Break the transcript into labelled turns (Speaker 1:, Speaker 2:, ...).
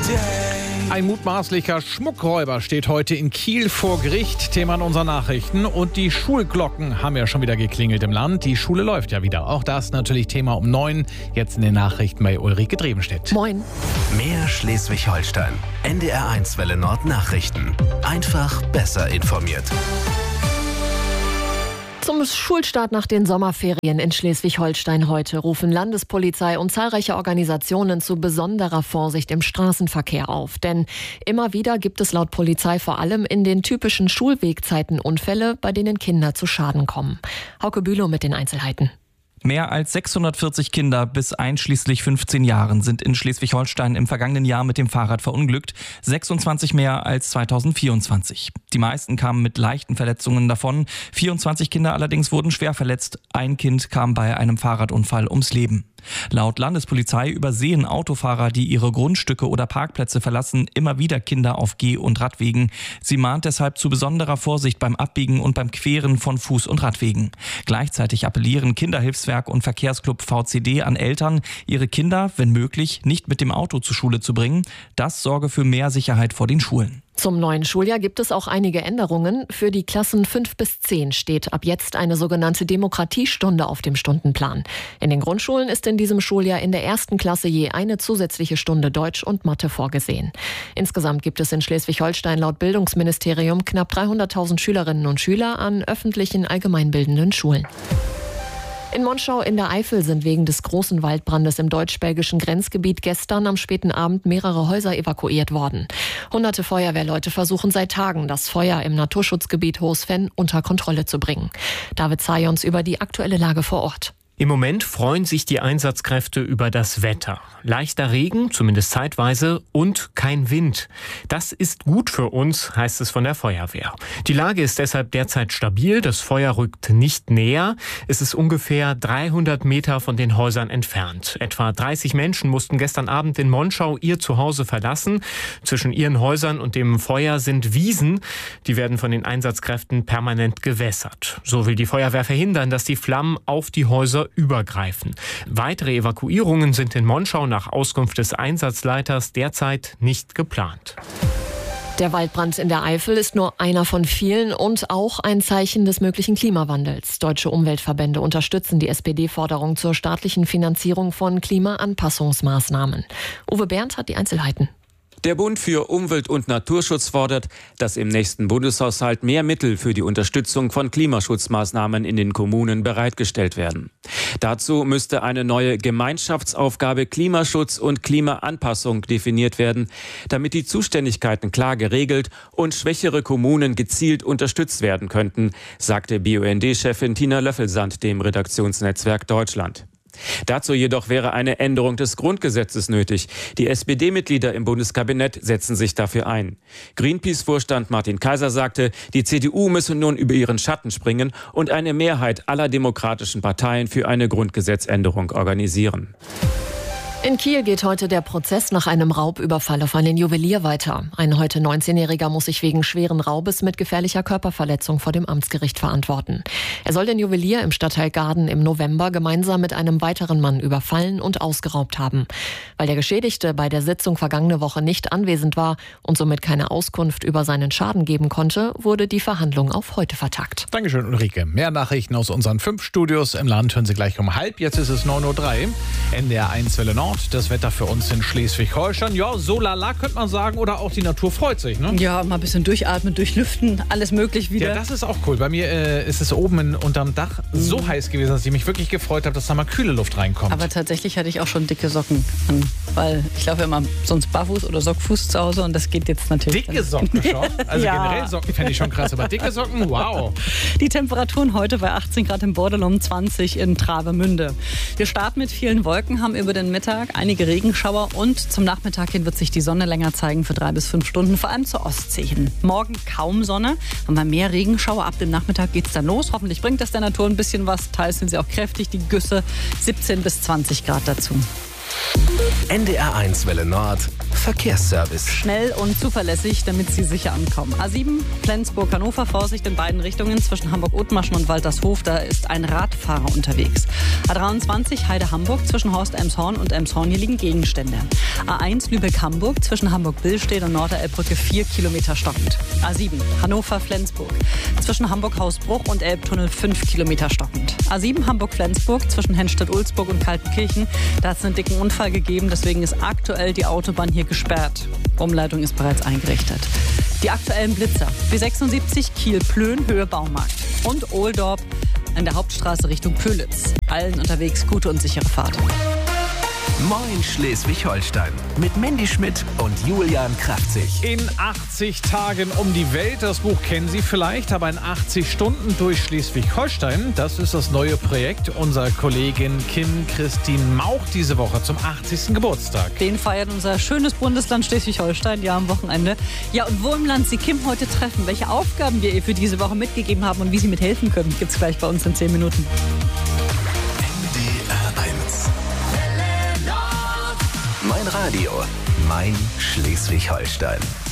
Speaker 1: Ein mutmaßlicher Schmuckräuber steht heute in Kiel vor Gericht. Thema in unseren Nachrichten. Und die Schulglocken haben ja schon wieder geklingelt im Land. Die Schule läuft ja wieder. Auch das natürlich Thema um 9. Jetzt in den Nachrichten bei Ulrike Drebenstedt.
Speaker 2: Moin.
Speaker 3: Mehr Schleswig-Holstein. NDR1 Welle Nord Nachrichten. Einfach besser informiert.
Speaker 2: Zum Schulstart nach den Sommerferien in Schleswig-Holstein heute rufen Landespolizei und zahlreiche Organisationen zu besonderer Vorsicht im Straßenverkehr auf. Denn immer wieder gibt es laut Polizei vor allem in den typischen Schulwegzeiten Unfälle, bei denen Kinder zu Schaden kommen. Hauke Bülow mit den Einzelheiten.
Speaker 4: Mehr als 640 Kinder bis einschließlich 15 Jahren sind in Schleswig-Holstein im vergangenen Jahr mit dem Fahrrad verunglückt, 26 mehr als 2024. Die meisten kamen mit leichten Verletzungen davon, 24 Kinder allerdings wurden schwer verletzt, ein Kind kam bei einem Fahrradunfall ums Leben. Laut Landespolizei übersehen Autofahrer, die ihre Grundstücke oder Parkplätze verlassen, immer wieder Kinder auf Geh- und Radwegen. Sie mahnt deshalb zu besonderer Vorsicht beim Abbiegen und beim Queren von Fuß- und Radwegen. Gleichzeitig appellieren Kinderhilfswerk und Verkehrsclub VCD an Eltern, ihre Kinder, wenn möglich, nicht mit dem Auto zur Schule zu bringen. Das sorge für mehr Sicherheit vor den Schulen.
Speaker 2: Zum neuen Schuljahr gibt es auch einige Änderungen. Für die Klassen 5 bis 10 steht ab jetzt eine sogenannte Demokratiestunde auf dem Stundenplan. In den Grundschulen ist in diesem Schuljahr in der ersten Klasse je eine zusätzliche Stunde Deutsch und Mathe vorgesehen. Insgesamt gibt es in Schleswig-Holstein laut Bildungsministerium knapp 300.000 Schülerinnen und Schüler an öffentlichen allgemeinbildenden Schulen. In Monschau in der Eifel sind wegen des großen Waldbrandes im deutsch-belgischen Grenzgebiet gestern am späten Abend mehrere Häuser evakuiert worden. Hunderte Feuerwehrleute versuchen seit Tagen, das Feuer im Naturschutzgebiet Hohsfenn unter Kontrolle zu bringen. David Zajons über die aktuelle Lage vor Ort.
Speaker 5: Im Moment freuen sich die Einsatzkräfte über das Wetter. Leichter Regen, zumindest zeitweise, und kein Wind. Das ist gut für uns, heißt es von der Feuerwehr. Die Lage ist deshalb derzeit stabil. Das Feuer rückt nicht näher. Es ist ungefähr 300 Meter von den Häusern entfernt. Etwa 30 Menschen mussten gestern Abend in Monschau ihr Zuhause verlassen. Zwischen ihren Häusern und dem Feuer sind Wiesen. Die werden von den Einsatzkräften permanent gewässert. So will die Feuerwehr verhindern, dass die Flammen auf die Häuser übergreifen. Weitere Evakuierungen sind in Monschau nach Auskunft des Einsatzleiters derzeit nicht geplant.
Speaker 2: Der Waldbrand in der Eifel ist nur einer von vielen und auch ein Zeichen des möglichen Klimawandels. Deutsche Umweltverbände unterstützen die SPD-Forderung zur staatlichen Finanzierung von Klimaanpassungsmaßnahmen. Uwe Berndt hat die Einzelheiten.
Speaker 6: Der Bund für Umwelt- und Naturschutz fordert, dass im nächsten Bundeshaushalt mehr Mittel für die Unterstützung von Klimaschutzmaßnahmen in den Kommunen bereitgestellt werden. Dazu müsste eine neue Gemeinschaftsaufgabe Klimaschutz und Klimaanpassung definiert werden, damit die Zuständigkeiten klar geregelt und schwächere Kommunen gezielt unterstützt werden könnten, sagte BUND-Chefin Tina Löffelsand dem Redaktionsnetzwerk Deutschland. Dazu jedoch wäre eine Änderung des Grundgesetzes nötig. Die SPD-Mitglieder im Bundeskabinett setzen sich dafür ein. Greenpeace-Vorstand Martin Kaiser sagte, die CDU müsse nun über ihren Schatten springen und eine Mehrheit aller demokratischen Parteien für eine Grundgesetzänderung organisieren.
Speaker 2: In Kiel geht heute der Prozess nach einem Raubüberfall auf einen Juwelier weiter. Ein heute 19-Jähriger muss sich wegen schweren Raubes mit gefährlicher Körperverletzung vor dem Amtsgericht verantworten. Er soll den Juwelier im Stadtteil Gaden im November gemeinsam mit einem weiteren Mann überfallen und ausgeraubt haben. Weil der Geschädigte bei der Sitzung vergangene Woche nicht anwesend war und somit keine Auskunft über seinen Schaden geben konnte, wurde die Verhandlung auf heute vertagt.
Speaker 1: Dankeschön, Ulrike. Mehr Nachrichten aus unseren 5 Studios im Land hören Sie gleich um 12:30. Jetzt ist es 9:03 Uhr. NDR1 Welle Nord. Das Wetter für uns in Schleswig-Holstein. Ja, so lala könnte man sagen. Oder auch die Natur freut sich, ne?
Speaker 7: Ja, mal ein bisschen durchatmen, durchlüften, alles möglich wieder.
Speaker 1: Ja, das ist auch cool. Bei mir ist es oben unterm Dach so heiß gewesen, dass ich mich wirklich gefreut habe, dass da mal kühle Luft reinkommt.
Speaker 7: Aber tatsächlich hatte ich auch schon dicke Socken an, weil ich laufe immer sonst barfuß oder Sockfuß zu Hause und das geht jetzt natürlich.
Speaker 1: Dicke Socken schon? Also
Speaker 7: ja.
Speaker 1: Generell Socken fände ich schon krass, aber dicke Socken, wow.
Speaker 7: Die Temperaturen heute bei 18 Grad im Bordelum, 20 in Travemünde. Wir starten mit vielen Wolken, haben über den Mittag einige Regenschauer und zum Nachmittag hin wird sich die Sonne länger zeigen für 3 bis 5 Stunden, vor allem zur Ostsee hin. Morgen kaum Sonne, haben wir mehr Regenschauer. Ab dem Nachmittag geht's dann los. Hoffentlich bringt das der Natur ein bisschen was. Teils sind sie auch kräftig, die Güsse 17 bis 20 Grad dazu.
Speaker 3: NDR1 Welle Nord Verkehrsservice.
Speaker 7: Schnell und zuverlässig, damit Sie sicher ankommen. A7 Flensburg-Hannover, Vorsicht in beiden Richtungen zwischen Hamburg-Othmarschen und Waltershof. Da ist ein Radfahrer unterwegs. A23 Heide-Hamburg zwischen Horst-Elmshorn und Elmshorn. Hier liegen Gegenstände. A1 Lübeck-Hamburg zwischen Hamburg-Billstedt und Norderelbbrücke 4 Kilometer stockend. A7 Hannover-Flensburg zwischen Hamburg-Hausbruch und Elbtunnel 5 Kilometer stockend. A7 Hamburg-Flensburg zwischen Henstedt-Ulzburg und Kaltenkirchen. Da hat es einen dicken Unfall gegeben, deswegen ist aktuell die Autobahn hier gesperrt. Umleitung ist bereits eingerichtet. Die aktuellen Blitzer: B76 Kiel-Plön, Höhe Baumarkt. Und Ohldorp an der Hauptstraße Richtung Pölitz. Allen unterwegs gute und sichere Fahrt.
Speaker 3: Moin Schleswig-Holstein mit Mandy Schmidt und Julian Kraftzig.
Speaker 1: In 80 Tagen um die Welt, das Buch kennen Sie vielleicht, aber in 80 Stunden durch Schleswig-Holstein, das ist das neue Projekt unserer Kollegin Christine Mauch diese Woche zum 80. Geburtstag.
Speaker 7: Den feiert unser schönes Bundesland Schleswig-Holstein, ja, am Wochenende. Ja, und wo im Land Sie Kim heute treffen, welche Aufgaben wir ihr für diese Woche mitgegeben haben und wie Sie mithelfen können, gibt's gleich bei uns in 10 Minuten.
Speaker 3: Mein Radio, mein Schleswig-Holstein.